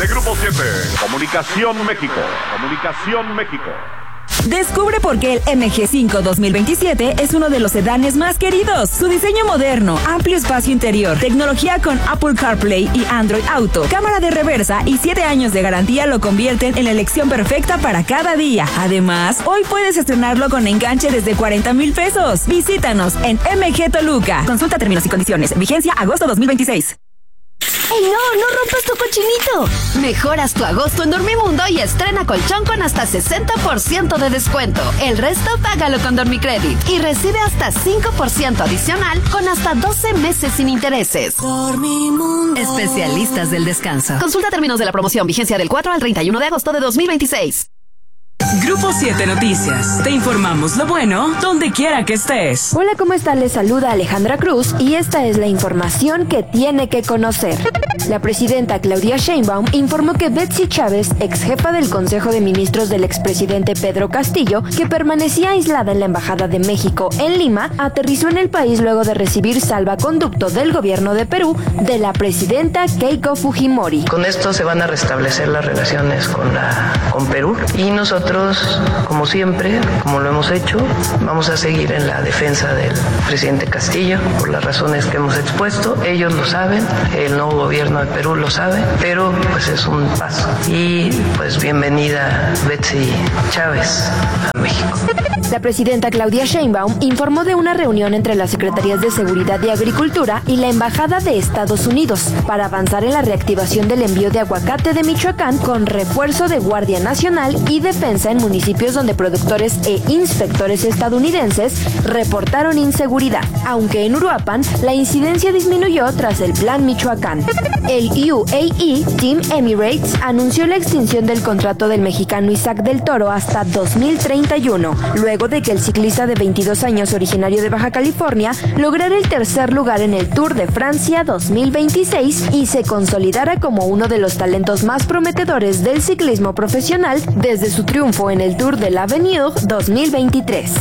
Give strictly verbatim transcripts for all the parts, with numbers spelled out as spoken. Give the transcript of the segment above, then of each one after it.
De Grupo siete, Comunicación México. Comunicación México. Descubre por qué el M G cinco dos mil veintisiete es uno de los sedanes más queridos. Su diseño moderno, amplio espacio interior, tecnología con Apple CarPlay y Android Auto, cámara de reversa y siete años de garantía lo convierten en la elección perfecta para cada día. Además, hoy puedes estrenarlo con enganche desde cuarenta mil pesos. Visítanos en M G Toluca. Consulta términos y condiciones. Vigencia agosto dos mil veintiséis. ¡Ey, no! ¡No rompas tu cochinito! Mejoras tu agosto en Dormimundo y estrena colchón con hasta sesenta por ciento de descuento. El resto págalo con Dormicredit y recibe hasta cinco por ciento adicional con hasta doce meses sin intereses. Dormimundo. Especialistas del descanso. Consulta términos de la promoción. Vigencia del cuatro al treinta y uno de agosto de dos mil veintiséis. Grupo siete Noticias. Te informamos lo bueno donde quiera que estés. Hola, ¿cómo está? Les saluda Alejandra Cruz y esta es la información que tiene que conocer. La presidenta Claudia Sheinbaum informó que Betsy Chávez, ex jefa del Consejo de Ministros del expresidente Pedro Castillo, que permanecía aislada en la Embajada de México en Lima, aterrizó en el país luego de recibir salvaconducto del gobierno de Perú de la presidenta Keiko Fujimori. Con esto se van a restablecer las relaciones con, la, con Perú y nosotros, como siempre, como lo hemos hecho, vamos a seguir en la defensa del presidente Castillo por las razones que hemos expuesto. Ellos lo saben, el nuevo gobierno de Perú lo sabe, pero pues es un paso. Y pues bienvenida Betsy Chávez a México. La presidenta Claudia Sheinbaum informó de una reunión entre las Secretarías de Seguridad y Agricultura y la Embajada de Estados Unidos para avanzar en la reactivación del envío de aguacate de Michoacán con refuerzo de Guardia Nacional y defensa en municipios donde productores e inspectores estadounidenses reportaron inseguridad, aunque en Uruapan la incidencia disminuyó tras el Plan Michoacán. El U A E Team Emirates anunció la extinción del contrato del mexicano Isaac del Toro hasta dos mil treinta y uno, luego de que el ciclista de veintidós años originario de Baja California lograra el tercer lugar en el Tour de Francia dos mil veintiséis y se consolidara como uno de los talentos más prometedores del ciclismo profesional desde su triunfo en el Tour de l'Avenir dos mil veintitrés.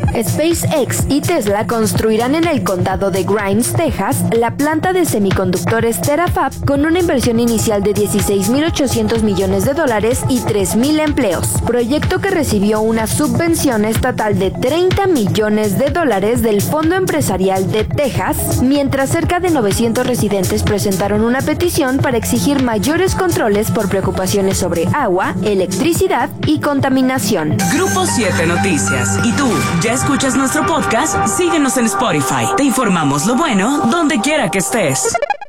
SpaceX y Tesla construirán en el condado de Grimes, Texas, la planta de semiconductores Terafab con una inversión inicial de dieciséis mil ochocientos millones de dólares y tres mil empleos, proyecto que recibió una subvención estatal de treinta millones de dólares del Fondo Empresarial de Texas, mientras cerca de novecientos residentes presentaron una petición para exigir mayores controles por preocupaciones sobre agua, electricidad y contaminación. Grupo siete Noticias. ¿Y tú, ya escuchas nuestro podcast? Síguenos en Spotify. Te informamos lo bueno donde quiera que estés.